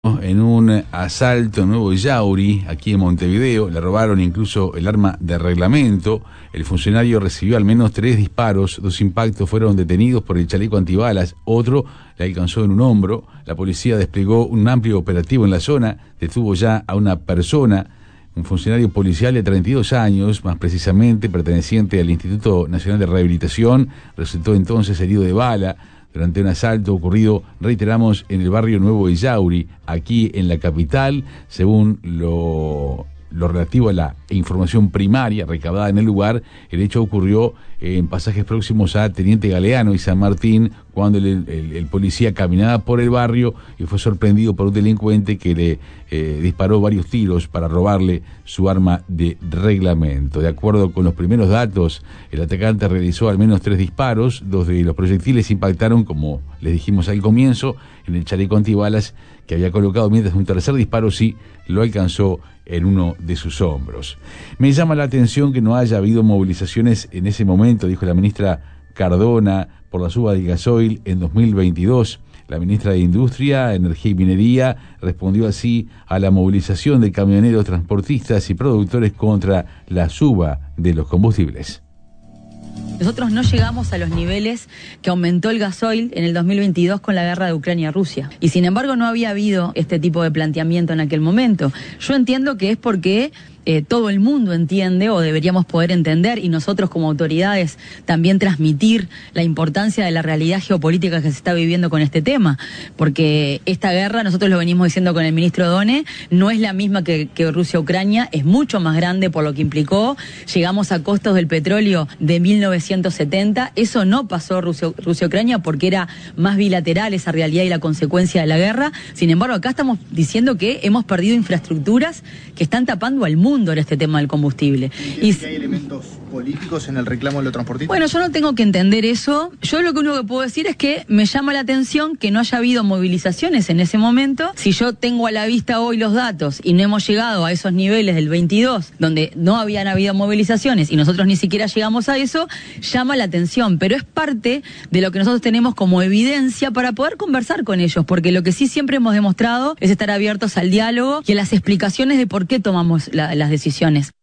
En un asalto en Nuevo Yauri, aquí en Montevideo. Le robaron incluso el arma de reglamento. El funcionario recibió al menos 3 disparos, 2 impactos fueron detenidos por el chaleco antibalas, otro le alcanzó en un hombro. La policía desplegó un amplio operativo en la zona, detuvo ya a una persona, un funcionario policial de 32 años, más precisamente perteneciente al Instituto Nacional de Rehabilitación, resultó entonces herido de bala durante un asalto ocurrido, reiteramos, en el barrio Nuevo Yauri, aquí en la capital. Según lo relativo a la información primaria recabada en el lugar, el hecho ocurrió en pasajes próximos a Teniente Galeano y San Martín, cuando el policía caminaba por el barrio y fue sorprendido por un delincuente que le disparó varios tiros para robarle su arma de reglamento. De acuerdo con los primeros datos, el atacante realizó al menos 3 disparos, 2 de los proyectiles impactaron, como les dijimos al comienzo, en el chaleco antibalas que había colocado, mientras un tercer disparo sí lo alcanzó en uno de sus hombros. Me llama la atención que no haya habido movilizaciones en ese momento, dijo la ministra Cardona, por la suba del gasoil en 2022. La ministra de Industria, Energía y Minería respondió así a la movilización de camioneros, transportistas y productores contra la suba de los combustibles. Nosotros no llegamos a los niveles que aumentó el gasoil en el 2022 con la guerra de Ucrania-Rusia. Y sin embargo no había habido este tipo de planteamiento en aquel momento. Yo entiendo que es porque todo el mundo entiende, o deberíamos poder entender, y nosotros como autoridades también transmitir la importancia de la realidad geopolítica que se está viviendo con este tema. Porque esta guerra, nosotros lo venimos diciendo con el ministro Done, no es la misma que Rusia-Ucrania, es mucho más grande por lo que implicó. Llegamos a costos del petróleo de 1970, eso no pasó Rusia-Ucrania porque era más bilateral esa realidad y la consecuencia de la guerra. Sin embargo, acá estamos diciendo que hemos perdido infraestructuras que están tapando al mundo en este tema del combustible. ¿Y que hay elementos políticos en el reclamo de los transportistas? Bueno, yo no tengo que entender eso. Yo lo único que puedo decir es que me llama la atención que no haya habido movilizaciones en ese momento. Si yo tengo a la vista hoy los datos y no hemos llegado a esos niveles del 22, donde no habían habido movilizaciones y nosotros ni siquiera llegamos a eso, llama la atención. Pero es parte de lo que nosotros tenemos como evidencia para poder conversar con ellos, porque lo que sí siempre hemos demostrado es estar abiertos al diálogo y a las explicaciones de por qué tomamos las decisiones.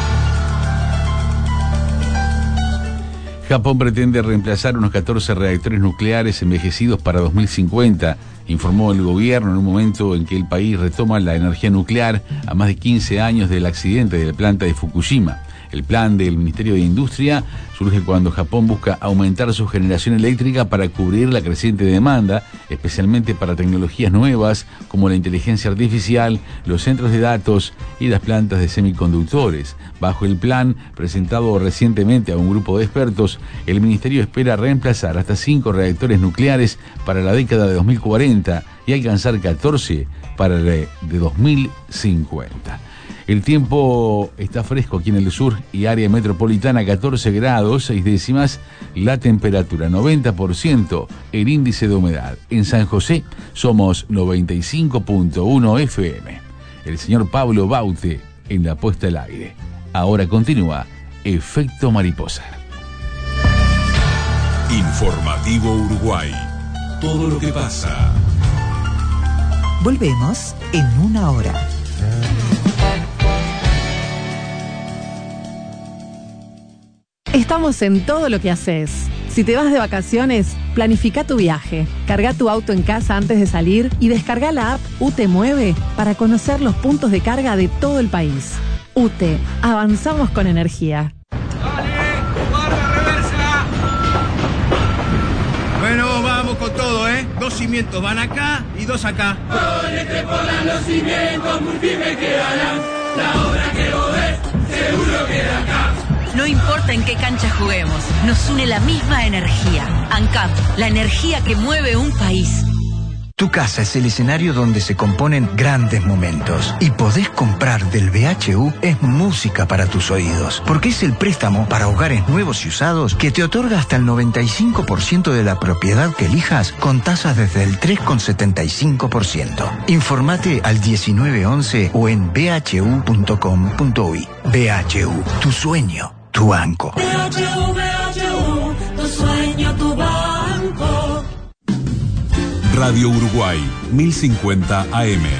Japón pretende reemplazar unos 14 reactores nucleares envejecidos para 2050, informó el gobierno en un momento en que el país retoma la energía nuclear a más de 15 años del accidente de la planta de Fukushima. El plan del Ministerio de Industria surge cuando Japón busca aumentar su generación eléctrica para cubrir la creciente demanda, especialmente para tecnologías nuevas como la inteligencia artificial, los centros de datos y las plantas de semiconductores. Bajo el plan presentado recientemente a un grupo de expertos, el Ministerio espera reemplazar hasta 5 reactores nucleares para la década de 2040 y alcanzar 14 para la de 2050. El tiempo está fresco aquí en el sur y área metropolitana, 14 grados, 6 décimas, la temperatura 90%, el índice de humedad. En San José somos 95.1 FM. El señor Pablo Baute en la puesta al aire. Ahora continúa Efecto Mariposa. Informativo Uruguay. Todo lo que pasa. Volvemos en una hora. Estamos en todo lo que haces. Si te vas de vacaciones, planifica tu viaje. Carga tu auto en casa antes de salir y descarga la app UTE Mueve para conocer los puntos de carga de todo el país. UTE, avanzamos con energía. ¡Dale! ¡Barra reversa! Bueno, vamos con todo, ¿eh? 2 cimientos van acá y 2 acá. Ponete por los cimientos muy firmes que harán. La obra que vos ves, seguro que da acá. No importa en qué cancha juguemos, nos une la misma energía. ANCAP, la energía que mueve un país. Tu casa es el escenario donde se componen grandes momentos. Y podés comprar del BHU es música para tus oídos. Porque es el préstamo para hogares nuevos y usados que te otorga hasta el 95% de la propiedad que elijas con tasas desde el 3,75%. Informate al 1911 o en bhu.com.uy. BHU, tu sueño, tu banco. BHU, tu sueño, tu banco. Radio Uruguay, 1050 AM.